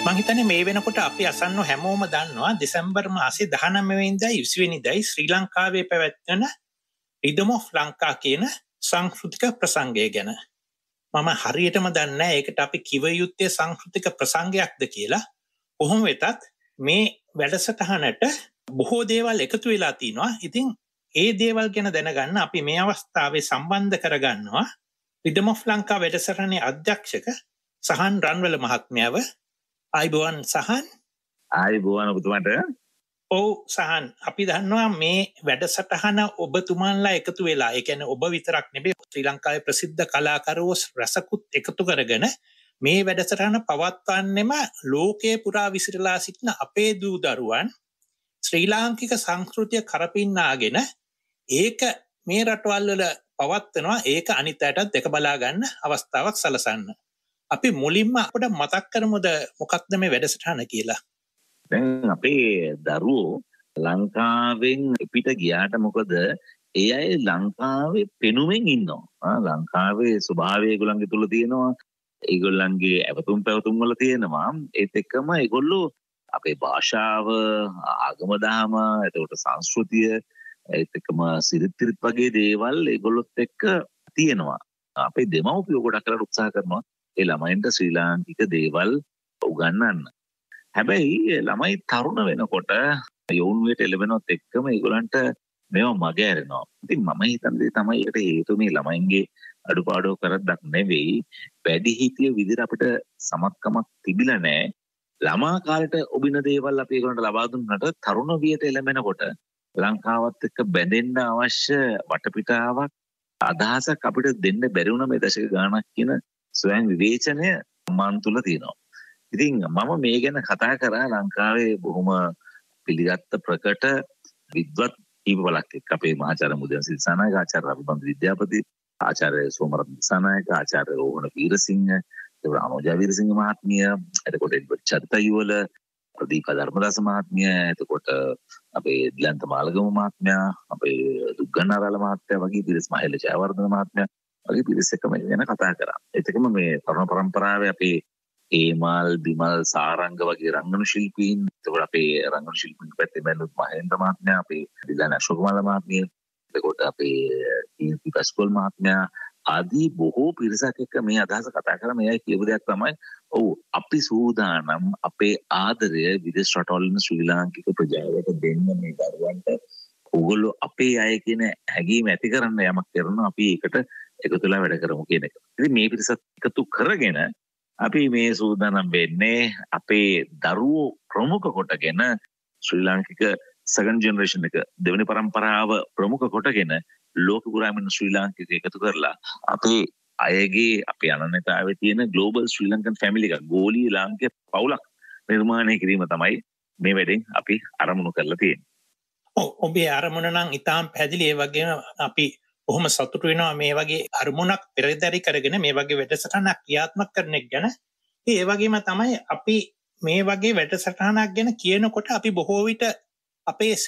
මං හිතන්නේ මේ වෙනකොට අපි අසන්නෝ හැමෝම දන්නවා දෙසැම්බර් මාසේ 19 වෙනිදායි 20 වෙනිදායි ශ්‍රී ලංකාවේ පැවැත්වෙන Rhythm of Lanka කියන සංස්කෘතික ප්‍රසංගය ගැන. මම හරියටම දන්නේ නැහැ ඒකට අපි කිව යුත්තේ සංස්කෘතික ප්‍රසංගයක්ද කියලා. කොහොම වෙතත් මේ වැඩසටහනට බොහෝ දේවල් එකතු වෙලා තිනවා. ඉතින් ඒ දේවල් ගැන දැනගන්න අපි මේ අවස්ථාවේ සම්බන්ධ කරගන්නවා Rhythm of Lanka වැඩසටහනේ අධ්‍යක්ෂක සහන් රන්වල මහත්මයාව. ආයිබෝවන් සහන්. ආයිබෝවන් ඔබතුමාට. ඔව් සහන්, අපි දන්නවා මේ වැඩසටහන ඔබතුමාන්ලා එකතු වෙලා, ඒ කියන්නේ ඔබ විතරක් නෙමෙයි ශ්‍රී ලංකාවේ ප්‍රසිද්ධ කලාකරුවෝ රසකුත් එකතු කරගෙන මේ වැඩසටහන පවත්වන්නෙම ලෝකයේ පුරා විසිරලා සිටින අපේ දූ දරුවන් ශ්‍රී ලාංකික සංස්කෘතිය කරපින්නාගෙන ඒක මේ රටවල් වල පවත්වනවා. ඒක අනිත් අයටත් දෙක බලා ගන්න අවස්ථාවක් සලසන්න. අපි මුලින්ම අපිට මතක් කරමුද මොකක්ද මේ වැඩසටහන කියලා? දැන් අපේ දරුවෝ ලංකාවෙන් පිට ගියාට මොකද ඒ අය ලංකාවේ පෙනුමෙන් ඉන්නවා. ලංකාවේ ස්වභාවය ඒගොල්ලන්ගේ තුල තියෙනවා. ඒගොල්ලන්ගේ ඇවතුම් පැවතුම් වල තියෙනවා. ඒත් එක්කම ඒගොල්ලෝ අපේ භාෂාව, ආගම දහම, එතකොට සංස්කෘතිය, ඒත් එක්කම සිරිත් වගේ දේවල් ඒගොල්ලොත් එක්ක තියෙනවා. අපේ දෙමව්පියෝ ගොඩක් කරලා උත්සාහ කරනවා ඒ ළමයින්ට ශ්‍රී ලාංකික දේවල් උගන්වන්න. හැබැයි ළමයි තරුණ වෙනකොට යෞවනයට එළවෙනවත් එක්කම ඒගොල්ලන්ට මේවා මග ඇරෙනවා. ඉතින් මම හිතන්නේ තමයි ඒකට හේතුව මේ ළමයින්ගේ අඩුපාඩු කරද්දක් නෙවෙයි. වැඩිහිටිය විදිහට අපිට සමත්කමක් තිබිලා නැහැ. ළමා කාලේට ඔබින දේවල් අපි ඒගොල්ලන්ට ලබා දුන්නට තරුණ වියට එළඹෙනකොට ලංකාවත් එක්ක බැඳෙන්න අවශ්‍ය වටපිටාවක්, අදහසක් අපිට දෙන්න බැරි වුණා මේ දශක ගාණක් කියන ස්වයං විවේචනය මන් තුල තියෙනවා. ඉතින් මම මේ ගැන කතා කරා ලංකාවේ බොහොම පිළිගත්ත ප්‍රකට විද්වත් කීපවලක් එක්ක. අපේ මහාචාර්ය මුදයන් සිරිසනායක, ආචාර්ය රවිබන්දු විද්‍යාපති, ආචාර්ය සෝමරත්න දිසානායක, ආචාර්ය රෝහණ වීරසිංහ, ඒවර අනෝජා වීරසිංහ මහත්මිය, එතකොට එඩ්වඩ් චරිතයුවල, ප්‍රදීප ධර්මදාස මහත්මිය, එතකොට අපේ දිලන්ත මාලගම මහත්මයා, අපේ දුග්ගනාරාල මහත්මයා වගේ පිරිස්, මහේල ජයවර්ධන මහත්මයා වගේ පිරිස් එක්ක මේ ගැන කතා කරා. ඒකම මේ තරුණ පරම්පරාවේ අපේ ඒමල්, බිමල්, සාරංග වගේ රංගන ශිල්පීන්, එතකොට අපේ රංගන ශිල්පීන් පැත්තේ බැලුවොත් මහේන්ද්‍ර මහත්මයා, අපේ දිලන අශෝකමාල මහත්මිය, එතකොට අපේ කීර්ති පැස්කොල් මහත්මයා ආදී බොහෝ පිරිසක් එක්ක මේ අදහස කතා කරා. මේ අය කියපු දෙයක් තමයි, ඔව් අපි සූදානම් අපේ ආදරය විදේශ රටවල ඉන්න ශ්‍රී ලාංකික ප්‍රජාවට දෙන්න මේ දරුවන්ට. ඕගොල්ලෝ අපේ අය කියන හැඟීම ඇති කරන්න යමක් කරනවා, අපි ඒකට එකතු වෙලා වැඩ කරමු කියන එක. ඉතින් මේ පිරිසත් එකතු කරගෙන අපි මේ සූදානම් වෙන්නේ අපේ දරුවෝ ප්‍රමුඛ කොටගෙන ශ්‍රී ලාංකික සෙකන්ඩ් ජෙනරේෂන් එක, දෙවෙනි පරම්පරාව ප්‍රමුඛ කොටගෙන ලෝක පුරාම ඉන්න ශ්‍රී ලාංකික එකතු කරලා අපේ අයගේ අපේ අනන්‍යතාවයේ තියෙන ග්ලෝබල් ශ්‍රී ලංකන් ෆැමිලි එකක්, ගෝලීය ලාංකික පවුලක් නිර්මාණය කිරීම තමයි මේ වැඩෙන් අපි අරමුණු කරලා තියෙන්නේ. ඔබේ අරමුණ නම් ඉතාම පැහැදිලි. ඒ වගේම අපි බොහොම සතුටු වෙනවා මේ වගේ අරමුණක් පෙරදරි කරගෙන මේ වගේ වැඩසටහනක් ක්‍රියාත්මක කරන එක ගැන. ඒ වගේම තමයි අපි මේ වගේ වැඩසටහනක් ගැන කියනකොට අපි බොහෝ විට අපේ